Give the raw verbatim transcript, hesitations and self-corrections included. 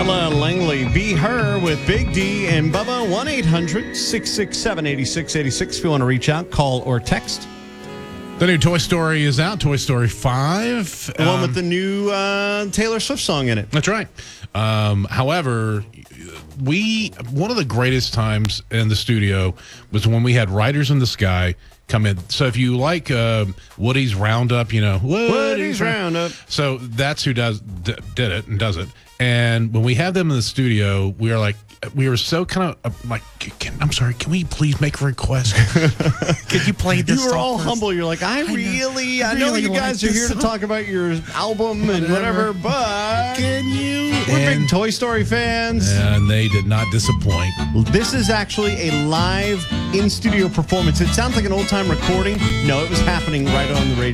Ella Langley, Be Her with Big D and Bubba. one eight hundred six six seven eight six eight six if you want to reach out, call or text. The new Toy Story is out, Toy Story five. The one Um, with the new uh, Taylor Swift song in it. That's right. Um, however, we one of the greatest times in the studio was when we had Riders in the Sky come in. So if you like uh, Woody's Roundup, you know, Woody's, Woody's Roundup. So that's who does d- did it and does it. And when we had them in the studio, we were like, we were so kind of uh, like, can, I'm sorry, can we please make a request? Can you play this? You were song all first? humble. You're like, I, I know. really, I, I know really you like guys are this here to song. talk about your album and whatever, but Can you? we're And- big Toy Story fans. And they did not disappoint. This is actually a live in-studio performance. It sounds like an old-time recording. No, it was happening right on the radio.